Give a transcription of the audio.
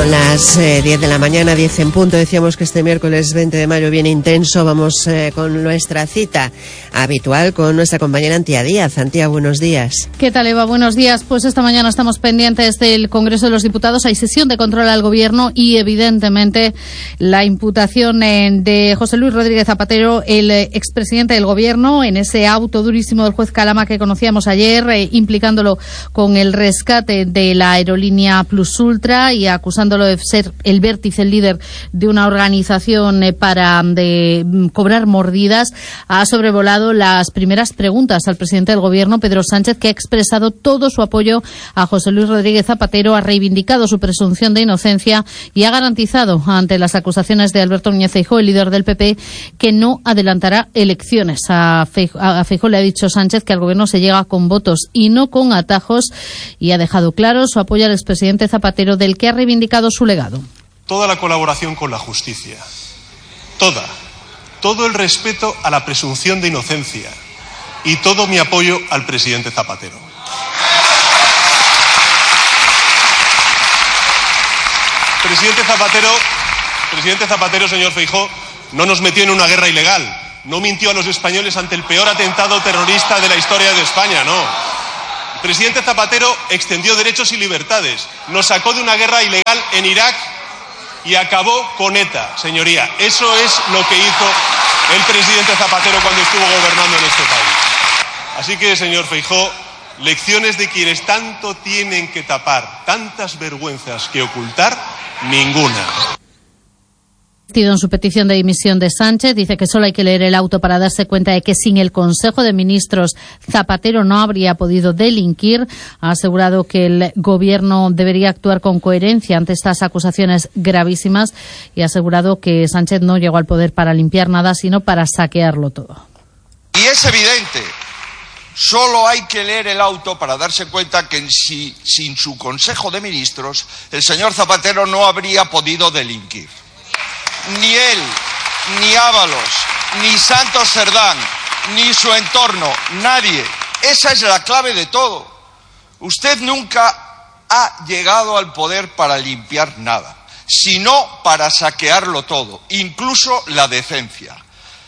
Son las 10 de la mañana, 10 en punto. Decíamos que este miércoles 20 de mayo viene intenso. Vamos con nuestra cita habitual con nuestra compañera Antía Díaz. Antía, buenos días. ¿Qué tal, Eva? Buenos días. Pues esta mañana estamos pendientes del Congreso de los Diputados. Hay sesión de control al Gobierno y, evidentemente, la imputación de José Luis Rodríguez Zapatero, el expresidente del Gobierno, en ese auto durísimo del juez Calama que conocíamos ayer, implicándolo con el rescate de la aerolínea Plus Ultra y acusándolo de ser el vértice, el líder de una organización para cobrar mordidas. Ha sobrevolado las primeras preguntas al presidente del Gobierno, Pedro Sánchez, que ha expresado todo su apoyo a José Luis Rodríguez Zapatero, ha reivindicado su presunción de inocencia y ha garantizado ante las acusaciones de Alberto Núñez Feijóo, el líder del PP, que no adelantará elecciones. A Feijóo le ha dicho Sánchez que al Gobierno se llega con votos y no con atajos, y ha dejado claro su apoyo al expresidente Zapatero, del que ha reivindicado su legado. Toda la colaboración con la justicia, todo el respeto a la presunción de inocencia y todo mi apoyo al presidente Zapatero. Presidente Zapatero, señor Feijóo, no nos metió en una guerra ilegal, no mintió a los españoles ante el peor atentado terrorista de la historia de España, no. El presidente Zapatero extendió derechos y libertades, nos sacó de una guerra ilegal en Irak y acabó con ETA, señoría. Eso es lo que hizo el presidente Zapatero cuando estuvo gobernando en este país. Así que, señor Feijóo, lecciones de quienes tanto tienen que tapar, tantas vergüenzas que ocultar, ninguna. En su petición de dimisión de Sánchez, dice que solo hay que leer el auto para darse cuenta de que sin el Consejo de Ministros Zapatero no habría podido delinquir. Ha asegurado que el Gobierno debería actuar con coherencia ante estas acusaciones gravísimas y ha asegurado que Sánchez no llegó al poder para limpiar nada, sino para saquearlo todo. Y es evidente, solo hay que leer el auto para darse cuenta que sin su Consejo de Ministros el señor Zapatero no habría podido delinquir. Ni él, ni Ábalos, ni Santos Cerdán, ni su entorno, nadie. Esa es la clave de todo. Usted nunca ha llegado al poder para limpiar nada, sino para saquearlo todo, incluso la decencia.